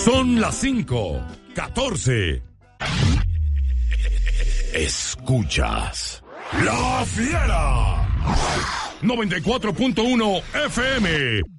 Son las 5:14. Escuchas La Fiera 94.1 FM